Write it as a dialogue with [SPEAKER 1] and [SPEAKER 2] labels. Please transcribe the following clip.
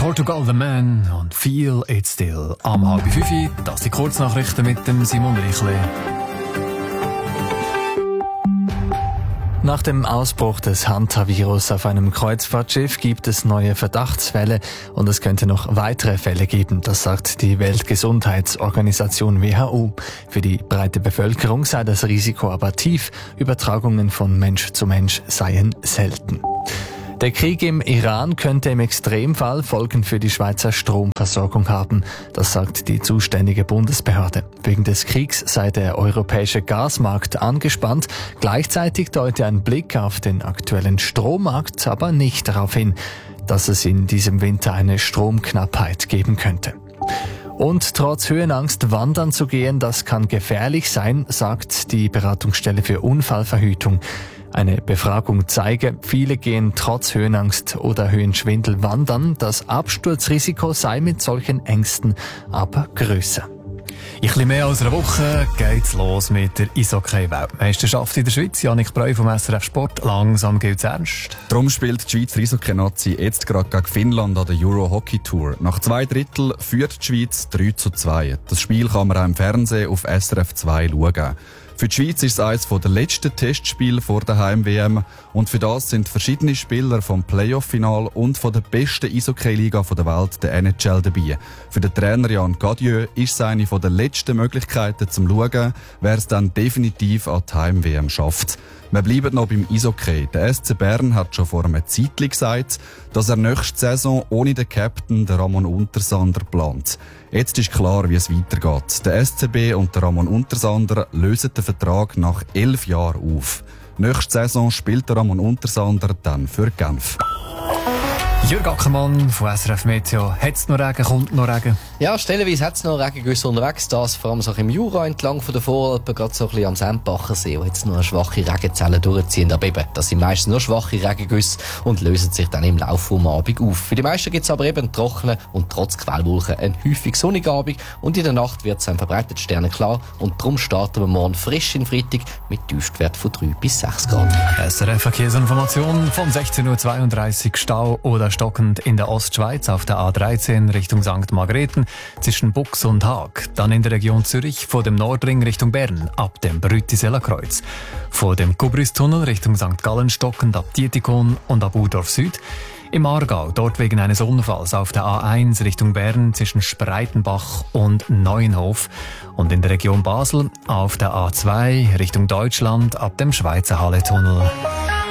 [SPEAKER 1] Portugal The Man und Feel It Still. Am 4:30, das sind Kurznachrichten mit dem Simon Reichle.
[SPEAKER 2] Nach dem Ausbruch des Hantavirus auf einem Kreuzfahrtschiff gibt es neue Verdachtsfälle und es könnte noch weitere Fälle geben, das sagt die Weltgesundheitsorganisation WHO. Für die breite Bevölkerung sei das Risiko aber tief, Übertragungen von Mensch zu Mensch seien selten. Der Krieg im Iran könnte im Extremfall Folgen für die Schweizer Stromversorgung haben, das sagt die zuständige Bundesbehörde. Wegen des Kriegs sei der europäische Gasmarkt angespannt. Gleichzeitig deute ein Blick auf den aktuellen Strommarkt aber nicht darauf hin, dass es in diesem Winter eine Stromknappheit geben könnte. Und trotz Höhenangst wandern zu gehen, das kann gefährlich sein, sagt die Beratungsstelle für Unfallverhütung. Eine Befragung zeige, viele gehen trotz Höhenangst oder Höhenschwindel wandern. Das Absturzrisiko sei mit solchen Ängsten aber grösser.
[SPEAKER 1] In etwas mehr als einer Woche geht's los mit der Eishockey-Weltmeisterschaft in der Schweiz. Janik Breu vom SRF Sport. Langsam geht's ernst.
[SPEAKER 3] Darum spielt die Schweizer Eishockey-Nazi jetzt gerade gegen Finnland an der Euro Hockey Tour. Nach 2 Drittel führt die Schweiz 3:2. Das Spiel kann man auch im Fernsehen auf SRF 2 schauen. Für die Schweiz ist es eines der letzten Testspiele vor der Heim-WM und für das sind verschiedene Spieler vom Playoff-Final und von der besten Eishockey-Liga der Welt, der NHL, dabei. Für den Trainer Jan Gadieu ist es eine der letzten Möglichkeiten zum Schauen, wer es dann definitiv an die Heim-WM schafft. Wir bleiben noch beim Eishockey. Der SC Bern hat schon vor einem Zeitchen gesagt, dass er nächste Saison ohne den Captain, den Ramon Untersander, plant. Jetzt ist klar, wie es weitergeht. Der SCB und der Ramon Untersander lösen den Vertrag nach 11 Jahren auf. Nächste Saison spielt der Ramon Untersander dann für Genf.
[SPEAKER 1] Jürg Ackermann von SRF Meteo. Hat's noch Regen, kommt noch Regen?
[SPEAKER 4] Ja, stellenweise hat es noch Regengüsse unterwegs. Das vor allem so im Jura entlang von der Voralpen, gerade so ein bisschen am Sendbacher See, wo jetzt nur eine schwache Regenzellen durchziehen. Aber eben, das sind meistens nur schwache Regengüsse und lösen sich dann im Laufe des Abends auf. Für die meisten gibt es aber eben einen trockenen und trotz Quellwolken einen häufig sonnigen Abend. Und in der Nacht wird es ein verbreitet sternenklar und darum starten wir morgen frisch in Freitag mit Tiefstwert von 3 bis 6 Grad.
[SPEAKER 1] SRF Verkehrsinformation von 16:32 Uhr. Stau oder stockend in der Ostschweiz auf der A13 Richtung St. Margrethen zwischen Bux und Haag. Dann in der Region Zürich vor dem Nordring Richtung Bern ab dem Brütiseler Kreuz. Vor dem Kubristunnel Richtung St. Gallen stockend ab Dietikon und ab Urdorf Süd. Im Aargau, dort wegen eines Unfalls auf der A1 Richtung Bern zwischen Spreitenbach und Neuenhof. Und in der Region Basel auf der A2 Richtung Deutschland ab dem Schweizer Halletunnel.